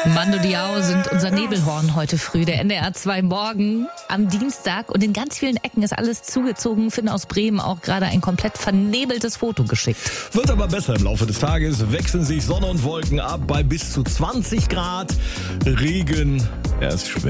Mando Diao sind unser Nebelhorn heute früh. Der NDR 2 morgen am Dienstag. Und in ganz vielen Ecken ist alles zugezogen. Finn aus Bremen auch gerade ein komplett vernebeltes Foto geschickt. Wird aber besser im Laufe des Tages. Wechseln sich Sonne und Wolken ab bei bis zu 20 Grad. Regen, ist schwer.